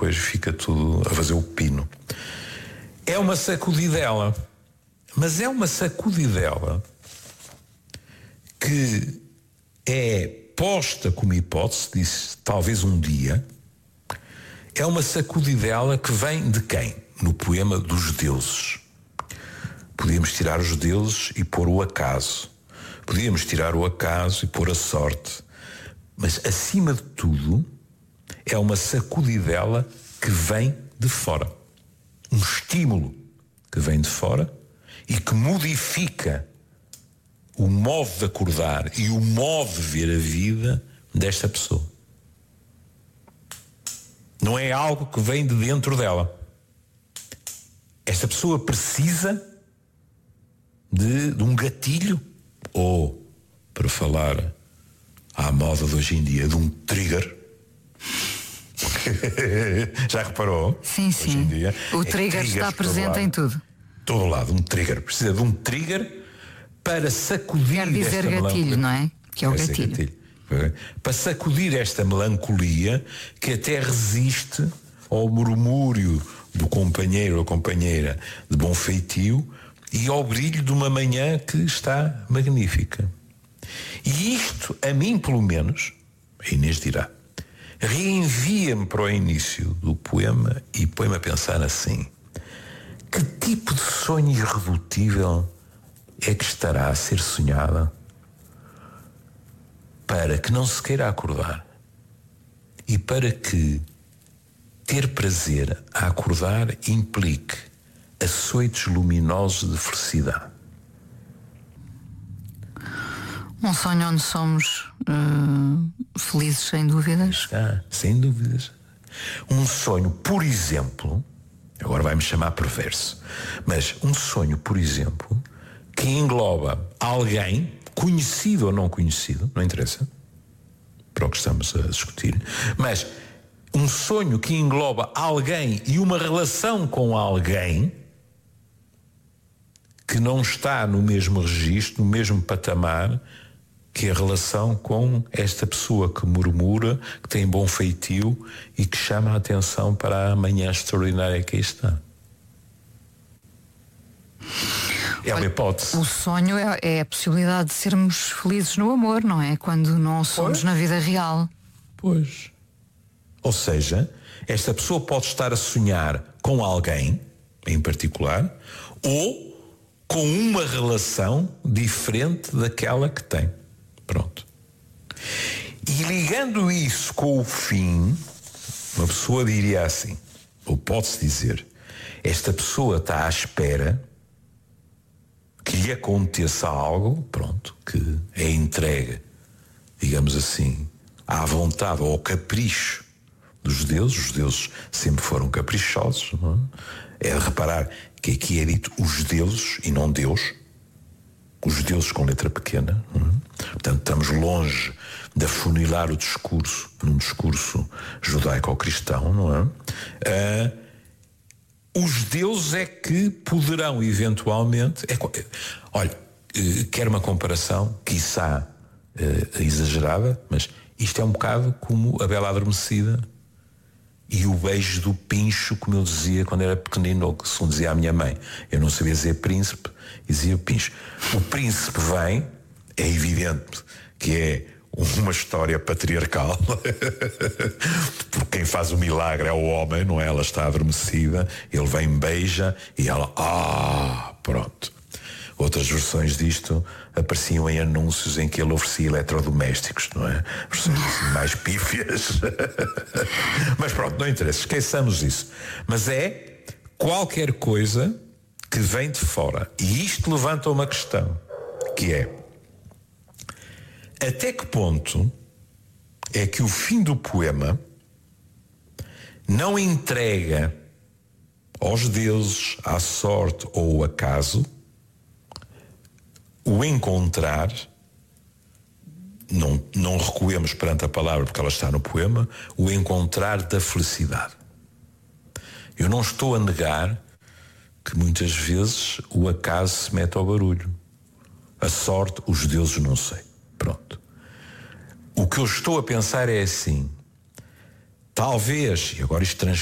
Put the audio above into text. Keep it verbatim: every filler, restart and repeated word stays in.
depois fica tudo a fazer o pino. É uma sacudidela, mas é uma sacudidela que é posta como hipótese, disse talvez um dia, é uma sacudidela que vem de quem? No poema dos deuses. Podíamos tirar os deuses e pôr o acaso. Podíamos tirar o acaso e pôr a sorte. Mas, acima de tudo, é uma sacudidela que vem de fora. Um estímulo que vem de fora e que modifica o modo de acordar e o modo de ver a vida desta pessoa. Não é algo que vem de dentro dela. Esta pessoa precisa de, de um gatilho, ou, para falar à moda de hoje em dia, de um trigger. Já reparou? Sim, sim. Hoje em dia, o é trigger está presente em tudo. Todo lado, um trigger. Precisa de um trigger para sacudir. Quer dizer gatilho, não é? Que é o gatilho. gatilho. Para sacudir esta melancolia que até resiste ao murmúrio do companheiro ou companheira de bom feitio e ao brilho de uma manhã que está magnífica. E isto, a mim pelo menos, a Inês dirá, reenvia-me para o início do poema e põe-me a pensar assim: que tipo de sonho irredutível é que estará a ser sonhada para que não se queira acordar e para que ter prazer a acordar implique açoites luminosos de felicidade? Um sonho onde somos uh, felizes, sem dúvidas. Ah, sem dúvidas. Um sonho, por exemplo, agora vai-me chamar perverso, mas um sonho, por exemplo, que engloba alguém, conhecido ou não conhecido, não interessa, para o que estamos a discutir, mas um sonho que engloba alguém e uma relação com alguém que não está no mesmo registro, no mesmo patamar que a relação com esta pessoa que murmura, que tem bom feitio e que chama a atenção para a manhã extraordinária que aí está. É uma hipótese. O sonho é, é a possibilidade de sermos felizes no amor, não é? Quando não somos pois. Na vida real. Pois. Ou seja, esta pessoa pode estar a sonhar com alguém, em particular, ou com uma relação diferente daquela que tem. Pronto. E ligando isso com o fim, uma pessoa diria assim, ou pode-se dizer, esta pessoa está à espera que lhe aconteça algo, pronto, que é entregue, digamos assim, à vontade ou ao capricho dos deuses. Os deuses sempre foram caprichosos, não é? É reparar que aqui é dito os deuses e não Deus, os deuses com letra pequena, não é? Portanto, estamos longe de afunilar o discurso num discurso judaico-cristão, não é? Ah, os deuses é que poderão eventualmente, é, olha, quero uma comparação, quiçá é, exagerada, mas isto é um bocado como a Bela Adormecida e o beijo do pincho, como eu dizia quando era pequenino, ou como dizia a minha mãe. Eu não sabia dizer príncipe, dizia pincho. O príncipe vem, é evidente que é uma história patriarcal, porque quem faz o milagre é o homem, não é? Ela está adormecida, ele vem, beija e ela, ah, pronto. Outras versões disto apareciam em anúncios em que ele oferecia eletrodomésticos, não é? Versões assim mais pífias. Mas pronto, não interessa, esqueçamos isso. Mas é qualquer coisa que vem de fora. E isto levanta uma questão, que é: até que ponto é que o fim do poema não entrega aos deuses, à sorte ou ao acaso o encontrar, não, não recuemos perante a palavra porque ela está no poema, o encontrar da felicidade. Eu não estou a negar que muitas vezes o acaso se mete ao barulho. A sorte, os deuses, não sei. Pronto. O que eu estou a pensar é assim: talvez, e agora isto